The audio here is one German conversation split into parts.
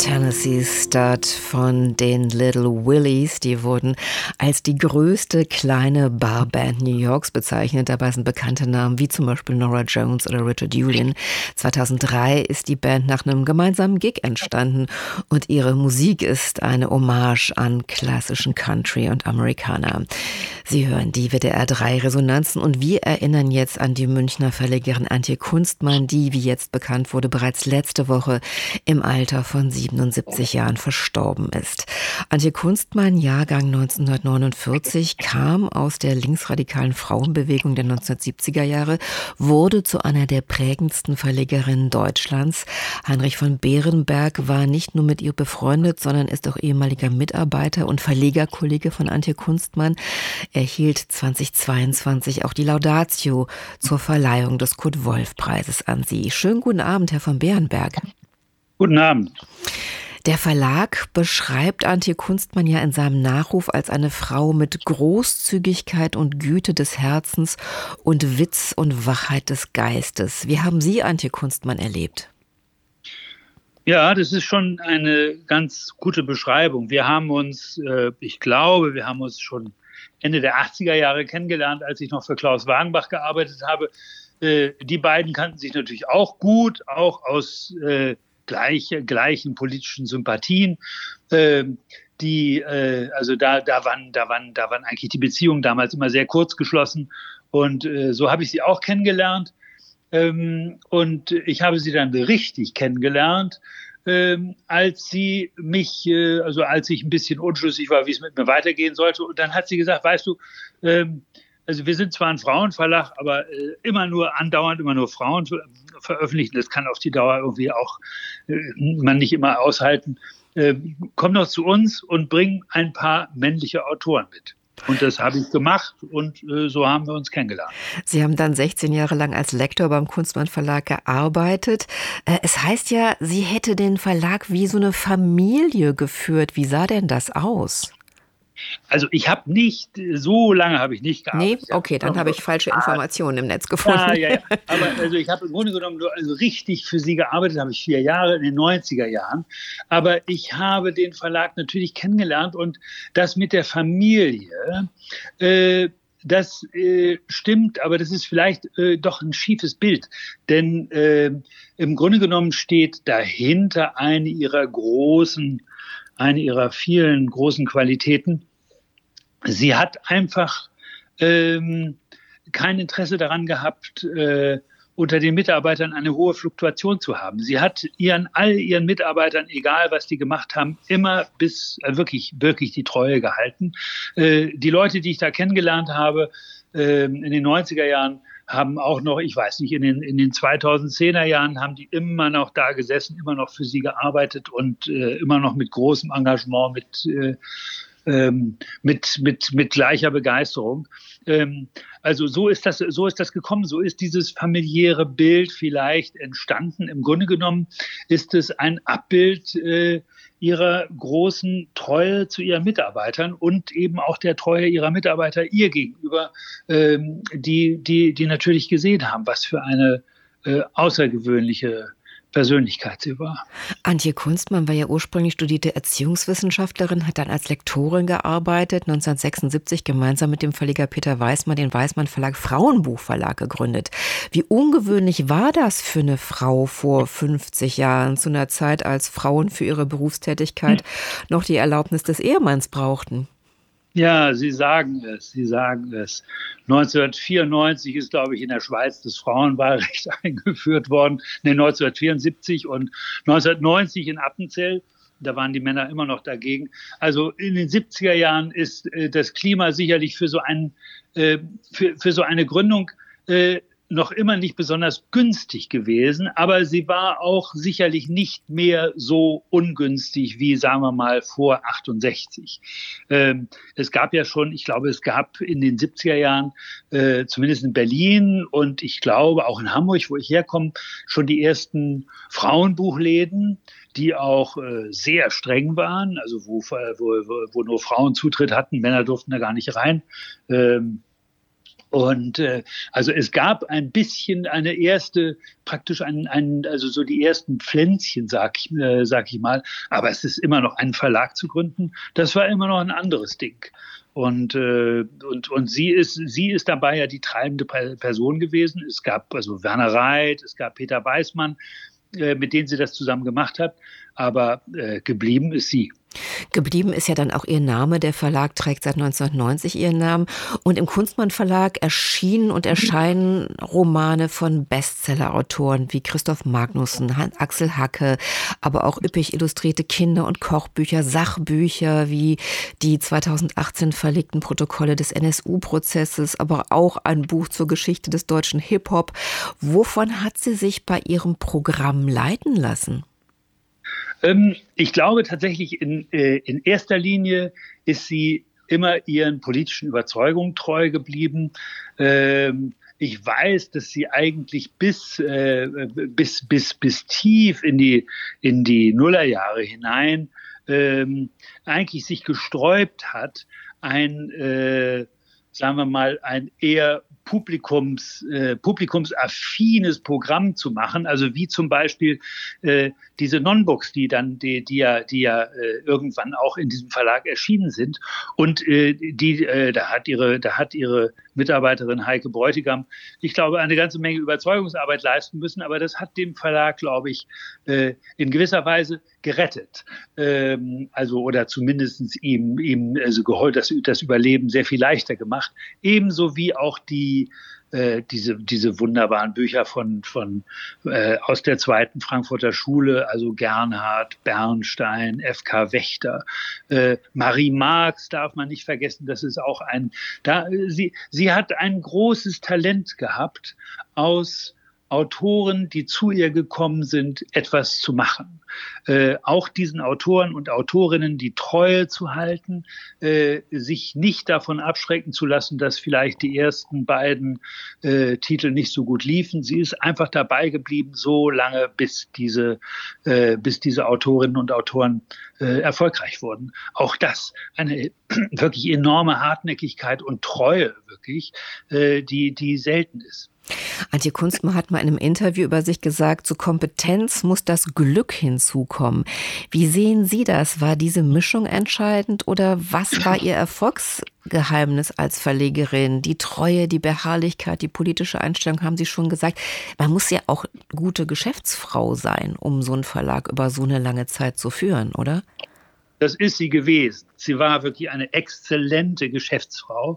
Tennessee Stud von den Little Willies. Die wurden als die größte kleine Barband New Yorks bezeichnet. Dabei sind bekannte Namen wie zum Beispiel Norah Jones oder Richard Julian. 2003 ist die Band nach einem gemeinsamen Gig entstanden und ihre Musik ist eine Hommage an klassischen Country und Amerikaner. Sie hören die WDR 3 Resonanzen und wir erinnern jetzt an die Münchner Verlegerin Antje Kunstmann, die, wie jetzt bekannt wurde, bereits letzte Woche im Alter von 77 Jahren verstorben ist. Antje Kunstmann, Jahrgang 1949, kam aus der linksradikalen Frauenbewegung der 1970er Jahre, wurde zu einer der prägendsten Verlegerinnen Deutschlands. Heinrich von Behrenberg war nicht nur mit ihr befreundet, sondern ist auch ehemaliger Mitarbeiter und Verlegerkollege von Antje Kunstmann. Er hielt 2022 auch die Laudatio zur Verleihung des Kurt-Wolf-Preises an sie. Schönen guten Abend, Herr von Behrenberg. Guten Abend. Der Verlag beschreibt Antje Kunstmann ja in seinem Nachruf als eine Frau mit Großzügigkeit und Güte des Herzens und Witz und Wachheit des Geistes. Wie haben Sie Antje Kunstmann erlebt? Ja, das ist schon eine ganz gute Beschreibung. Wir haben uns, ich glaube, wir haben uns schon Ende der 80er Jahre kennengelernt, als ich noch für Klaus Wagenbach gearbeitet habe. Die beiden kannten sich natürlich auch gut, auch aus gleichen politischen Sympathien. Also da waren eigentlich die Beziehungen damals immer sehr kurz geschlossen. Und so habe ich sie auch kennengelernt. Und ich habe sie dann richtig kennengelernt, als sie mich, als ich ein bisschen unschlüssig war, wie es mit mir weitergehen sollte. Und dann hat sie gesagt, weißt du, also wir sind zwar ein Frauenverlag, aber andauernd immer nur Frauen veröffentlichen. Das kann auf die Dauer irgendwie auch man nicht immer aushalten. Komm doch zu uns und bring ein paar männliche Autoren mit. Und das habe ich gemacht und so haben wir uns kennengelernt. Sie haben dann 16 Jahre lang als Lektor beim Kunstmann Verlag gearbeitet. Es heißt ja, Sie hätte den Verlag wie so eine Familie geführt. Wie sah denn das aus? Also so lange habe ich nicht gearbeitet. Nee, okay, dann habe ich falsche Informationen im Netz gefunden. Ja. Aber also ich habe im Grunde genommen richtig für sie gearbeitet, habe ich 4 Jahre in den 90er Jahren. Aber ich habe den Verlag natürlich kennengelernt und das mit der Familie, das stimmt, aber das ist vielleicht doch ein schiefes Bild. Denn im Grunde genommen steht dahinter eine ihrer vielen großen Qualitäten. Sie hat einfach kein Interesse daran gehabt, unter den Mitarbeitern eine hohe Fluktuation zu haben. Sie hat all ihren Mitarbeitern, egal was die gemacht haben, immer bis wirklich die Treue gehalten. Die Leute, die ich da kennengelernt habe in den 90er Jahren, haben auch noch, ich weiß nicht, in den 2010er Jahren haben die immer noch da gesessen, immer noch für sie gearbeitet und immer noch mit großem Engagement, mit gleicher Begeisterung. Also so ist das gekommen, so ist dieses familiäre Bild vielleicht entstanden. Im Grunde genommen ist es ein Abbild ihrer großen Treue zu ihren Mitarbeitern und eben auch der Treue ihrer Mitarbeiter ihr gegenüber, die natürlich gesehen haben, was für eine außergewöhnliche Persönlichkeit sie war. Antje Kunstmann war ja ursprünglich studierte Erziehungswissenschaftlerin, hat dann als Lektorin gearbeitet, 1976 gemeinsam mit dem Verleger Peter Weißmann den Weißmann Verlag Frauenbuchverlag gegründet. Wie ungewöhnlich war das für eine Frau vor 50 Jahren, zu einer Zeit, als Frauen für ihre Berufstätigkeit noch die Erlaubnis des Ehemanns brauchten? Ja, Sie sagen es. 1994 ist, glaube ich, in der Schweiz das Frauenwahlrecht eingeführt worden. 1974 und 1990 in Appenzell. Da waren die Männer immer noch dagegen. Also in den 70er Jahren ist das Klima sicherlich für so eine Gründung noch immer nicht besonders günstig gewesen, aber sie war auch sicherlich nicht mehr so ungünstig wie, sagen wir mal, vor 68. Es gab ja schon, ich glaube, es gab in den 70er Jahren, zumindest in Berlin und ich glaube auch in Hamburg, wo ich herkomme, schon die ersten Frauenbuchläden, die auch sehr streng waren, also wo nur Frauen Zutritt hatten, Männer durften da gar nicht rein. Und also es gab ein bisschen eine erste, praktisch also so die ersten Pflänzchen, sag ich mal. Aber es ist immer noch einen Verlag zu gründen. Das war immer noch ein anderes Ding. Und sie ist dabei ja die treibende Person gewesen. Es gab also Werner Reit, es gab Peter Weißmann, mit denen sie das zusammen gemacht hat. Aber geblieben ist sie. Geblieben ist ja dann auch ihr Name. Der Verlag trägt seit 1990 ihren Namen. Und im Kunstmann Verlag erschienen und erscheinen Romane von Bestseller-Autoren wie Christoph Magnussen, Axel Hacke, aber auch üppig illustrierte Kinder- und Kochbücher, Sachbücher wie die 2018 verlegten Protokolle des NSU-Prozesses, aber auch ein Buch zur Geschichte des deutschen Hip-Hop. Wovon hat sie sich bei ihrem Programm leiten lassen? Ich glaube tatsächlich, in erster Linie ist sie immer ihren politischen Überzeugungen treu geblieben. Ich weiß, dass sie eigentlich bis tief in die Nullerjahre hinein eigentlich sich gesträubt hat, sagen wir mal, ein eher publikumsaffines Programm zu machen, also wie zum Beispiel diese Non-Books, die ja irgendwann auch in diesem Verlag erschienen sind. Und da hat ihre Mitarbeiterin Heike Bräutigam, ich glaube, eine ganze Menge Überzeugungsarbeit leisten müssen, aber das hat dem Verlag, glaube ich, in gewisser Weise gerettet. Oder zumindest ihm also das Überleben sehr viel leichter gemacht. Ebenso wie auch diese wunderbaren Bücher aus der zweiten Frankfurter Schule, also Gernhardt, Bernstein, F.K. Wächter, Marie Marx darf man nicht vergessen, das ist auch sie hat ein großes Talent gehabt, aus Autoren, die zu ihr gekommen sind, etwas zu machen. Auch diesen Autoren und Autorinnen die Treue zu halten, sich nicht davon abschrecken zu lassen, dass vielleicht die ersten beiden Titel nicht so gut liefen. Sie ist einfach dabei geblieben, so lange, bis diese Autorinnen und Autoren erfolgreich wurden. Auch das eine wirklich enorme Hartnäckigkeit und Treue, wirklich, die selten ist. Antje Kunstmann hat mal in einem Interview über sich gesagt, zu Kompetenz muss das Glück hinzukommen. Wie sehen Sie das? War diese Mischung entscheidend oder was war Ihr Erfolgsgeheimnis als Verlegerin? Die Treue, die Beharrlichkeit, die politische Einstellung, haben Sie schon gesagt. Man muss ja auch gute Geschäftsfrau sein, um so einen Verlag über so eine lange Zeit zu führen, oder? Das ist sie gewesen. Sie war wirklich eine exzellente Geschäftsfrau.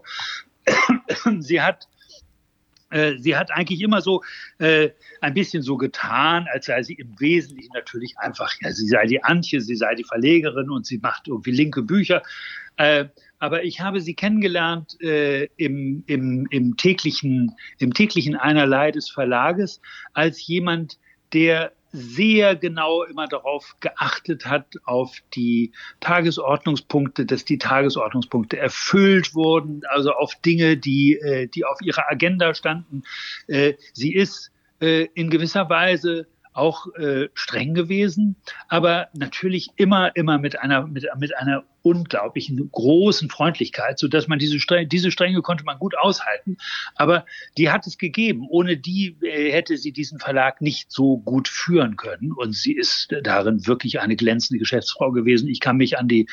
Sie hat eigentlich immer so ein bisschen so getan, als sei sie im Wesentlichen natürlich einfach, ja, sie sei die Antje, sie sei die Verlegerin und sie macht irgendwie linke Bücher. Aber ich habe sie kennengelernt im täglichen Einerlei des Verlages als jemand, der sehr genau immer darauf geachtet hat, auf die Tagesordnungspunkte, dass die Tagesordnungspunkte erfüllt wurden, also auf Dinge, die auf ihrer Agenda standen. Sie ist in gewisser Weise auch streng gewesen, aber natürlich immer mit einer unglaublichen großen Freundlichkeit, so dass man diese Strenge konnte man gut aushalten, aber die hat es gegeben. Ohne die hätte sie diesen Verlag nicht so gut führen können und sie ist darin wirklich eine glänzende Geschäftsfrau gewesen. Ich kann mich an die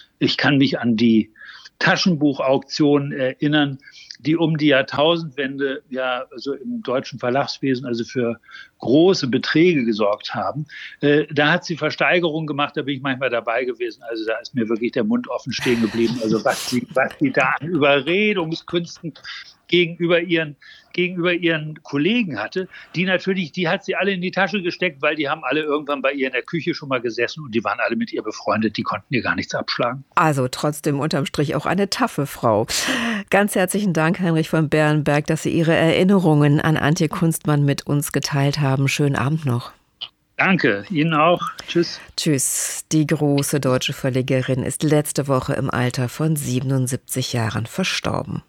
Taschenbuchauktion erinnern, die um die Jahrtausendwende ja also im deutschen Verlagswesen also für große Beträge gesorgt haben. Da hat sie Versteigerungen gemacht, da bin ich manchmal dabei gewesen. Also da ist mir wirklich der Mund offen stehen geblieben. Also was sie da an Überredungskünsten gegenüber ihren Kollegen hatte, die hat sie alle in die Tasche gesteckt, weil die haben alle irgendwann bei ihr in der Küche schon mal gesessen und die waren alle mit ihr befreundet, die konnten ihr gar nichts abschlagen. Also trotzdem unterm Strich auch eine taffe Frau. Ganz herzlichen Dank, Heinrich von Bärenberg, dass Sie Ihre Erinnerungen an Antje Kunstmann mit uns geteilt haben. Schönen Abend noch. Danke, Ihnen auch. Tschüss. Tschüss. Die große deutsche Verlegerin ist letzte Woche im Alter von 77 Jahren verstorben.